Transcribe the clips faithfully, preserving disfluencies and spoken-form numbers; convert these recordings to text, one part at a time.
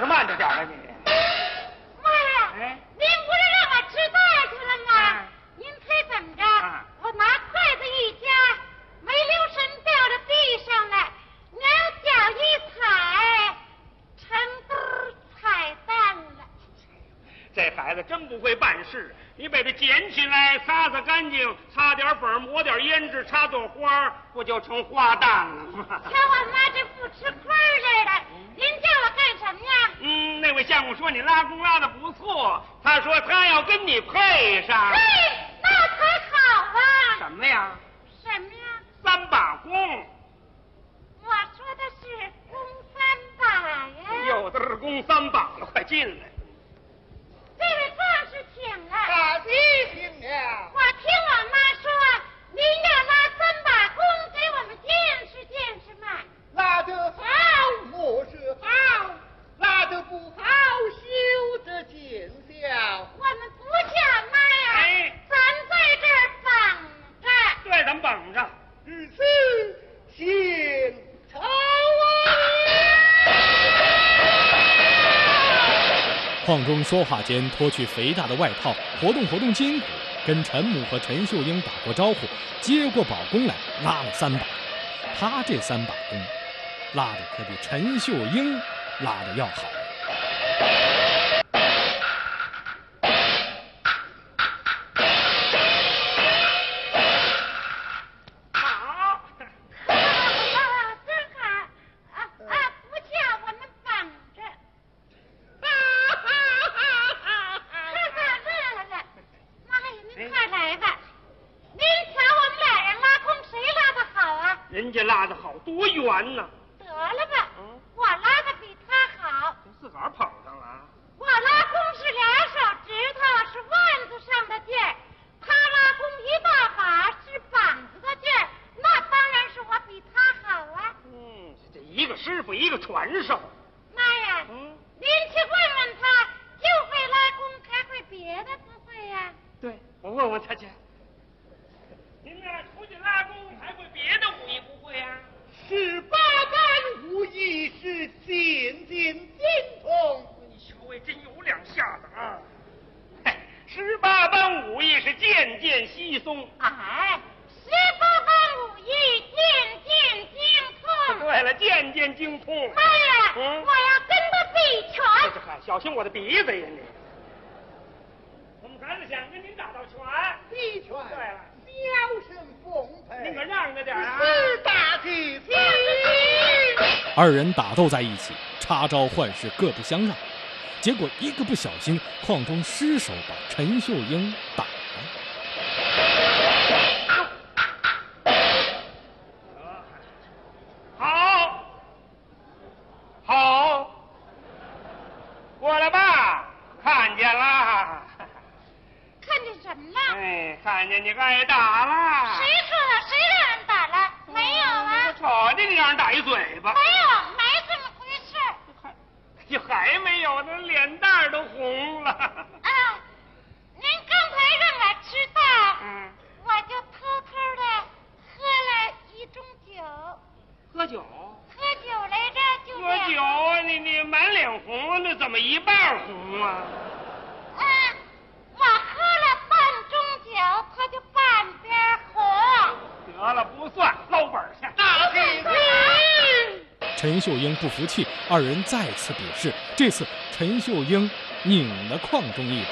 是慢着点啊你。 妈呀！哎，您不是让我吃饭去了吗？嗯、您猜怎么着？啊、我拿筷子一夹，没留神掉到地上了，两脚一踩，成兜踩蛋了。 这孩子真不会办事，你把它捡起来，擦擦干净，擦点粉，抹点胭脂，插朵花，不就成花旦了吗？ 瞧我妈这不吃亏似的，您叫我干什么呀？ 嗯，那位相公说你拉弓拉的不错，他说他要跟你配上。 嘿，那才好啊！ 什么呀？ 什么呀？ 三把弓。 我说的是弓三把呀。 有的是弓三把了，快进来。 这位壮士请了。 大弟请了。 我听我妈说，您要拉三把弓给我们见识见识嘛。 拉得好，莫是好；拉得不好，休得见笑。 我们不叫妈呀， 哎， 咱在这儿绑着。 对，咱们绑着。 如此，先朝啊！ 邝中说话间脱去肥大的外套，活动活动筋骨，跟陈母和陈秀英打过招呼，接过宝弓来拉了三把。他这三把弓拉的可比陈秀英拉的要好。 好， 真好啊啊！不叫我们绑着。妈呀，您快来吧！您瞧我们俩人拉弓，谁拉的好啊？ 人家拉的好，多圆呢。 得了吧，嗯、我拉的比他好。 自个儿捧上了。 我拉弓是俩手指头，是腕子上的劲儿；他拉弓一大把，是膀子的劲儿。那当然是我比他好啊。 嗯，这一个师傅，一个传授。 妈呀，嗯，您去问问他，就会拉弓，还会别的不会呀、啊？ 对，我问问他去。您呢，出去拉弓，还会别的武艺不会呀、啊？ 十八般武艺是渐渐精通。 你小位真有两下子啊！嘿，十八般武艺是渐渐稀松。 哎，十八般武艺渐渐精通。 对了，渐渐精通。 妈呀， 嗯、 我要跟他比拳。 这还小心我的鼻子呀你！我们孩子想跟您打道拳。 比拳。 对了。 笑声奉陪， 您可让着点啊！ 是大弟弟。 二人打斗在一起，插招换式，各不相让。结果一个不小心，邝中失手把陈秀英打了。 好，好，过来吧，看见了。 看见什么了？ 哎，看见你挨打了。 谁说的？谁让人打了？没有啊。 瞅见你让人打一嘴巴。 没有，没这么回事。 还，就还没有，那脸蛋都红了。 啊，您刚才让我知道， 嗯， 我就偷偷的喝了一盅酒。 喝酒？ 喝酒来着，就喝酒，你你满脸红，那怎么一半红啊？ 啊。我喝了半盅酒，他就半边红。 得了，不算，捞本去。 大弟弟。 陈秀英不服气，二人再次比试。这次陈秀英拧了邝中一把。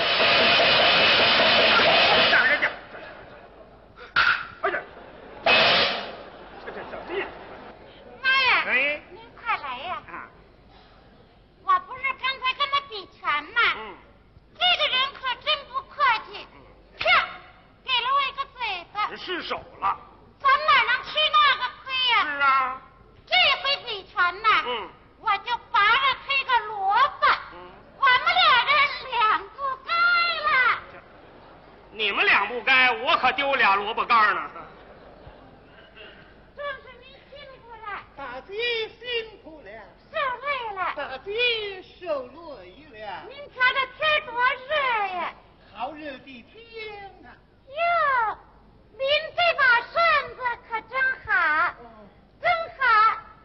让人家，哎呀，这这什么呀？ 妈呀！ 哎， 您快来呀！ 啊， 我不是刚才跟他比拳吗？ 嗯。 这个人可真不客气，啪，给了我一个嘴巴。 失手了。 咱哪能吃那个亏呀？ 是啊。 这回比拳呐， 嗯， 我就拔了他一个萝卜。嗯，我们俩人两不该了。 你们两不该，我可丢俩萝卜干呢。